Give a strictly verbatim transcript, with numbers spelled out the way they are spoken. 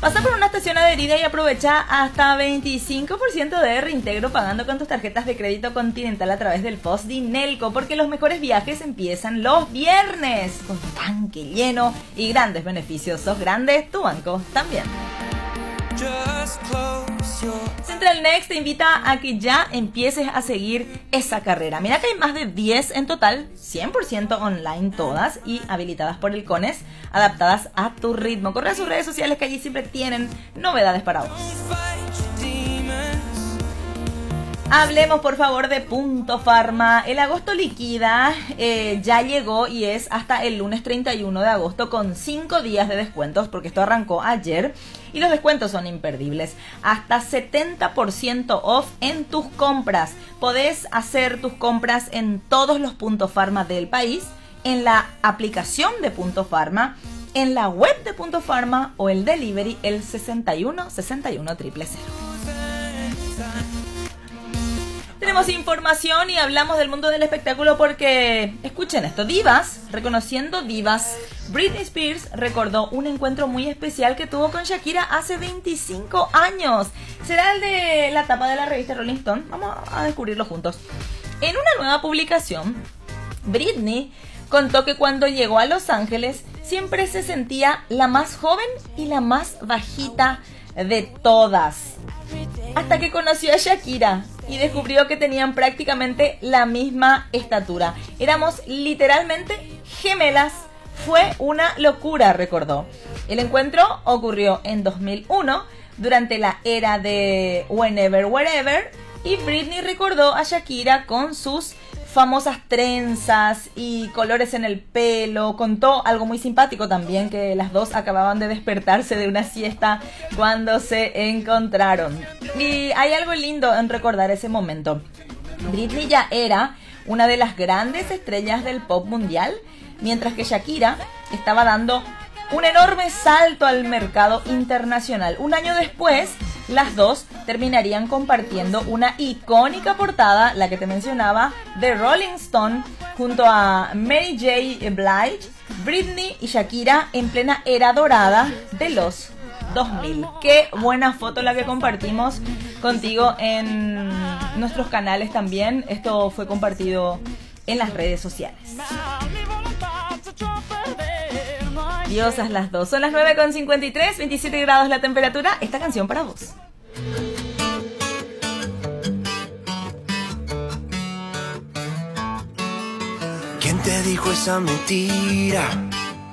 Pasa por una estación adherida y aprovecha hasta veinticinco por ciento de reintegro pagando con tus tarjetas de crédito Continental a través del Post Dinelco, porque los mejores viajes empiezan los viernes con tanque lleno y grandes beneficios. ¿Sos grande? Tu banco también. Central Next te invita a que ya empieces a seguir esa carrera. Mira que hay más de diez en total, cien por ciento online todas y habilitadas por el CONES, adaptadas a tu ritmo. Corre a sus redes sociales que allí siempre tienen novedades para vos. Hablemos por favor de Punto Pharma. El agosto liquida eh, ya llegó y es hasta el lunes treinta y uno de agosto con cinco días de descuentos, porque esto arrancó ayer y los descuentos son imperdibles. Hasta setenta por ciento off en tus compras. Podés hacer tus compras en todos los Punto Pharma del país, en la aplicación de Punto Pharma, en la web de Punto Pharma o el delivery el sesenta y uno sesenta y uno cero cero. Tenemos información y hablamos del mundo del espectáculo porque, escuchen esto, divas, reconociendo divas, Britney Spears recordó un encuentro muy especial que tuvo con Shakira hace veinticinco años. Será el de la tapa de la revista Rolling Stone. Vamos a descubrirlo juntos. En una nueva publicación, Britney contó que cuando llegó a Los Ángeles siempre se sentía la más joven y la más bajita de todas, hasta que conoció a Shakira y descubrió que tenían prácticamente la misma estatura. Éramos literalmente gemelas. Fue una locura, recordó. El encuentro ocurrió en dos mil uno, durante la era de Whenever, Wherever, y Britney recordó a Shakira con sus famosas trenzas y colores en el pelo. Contó algo muy simpático también, que las dos acababan de despertarse de una siesta cuando se encontraron. Y hay algo lindo en recordar ese momento. Britney ya era una de las grandes estrellas del pop mundial, mientras que Shakira estaba dando un enorme salto al mercado internacional. Un año después, las dos terminarían compartiendo una icónica portada, la que te mencionaba, de Rolling Stone, junto a Mary J. Blige, Britney y Shakira en plena era dorada de los dos mil. Qué buena foto la que compartimos contigo en nuestros canales también. Esto fue compartido en las redes sociales. Diosas las dos. Son las nueve con cincuenta y tres, veintisiete grados la temperatura. Esta canción para vos. ¿Quién te dijo esa mentira?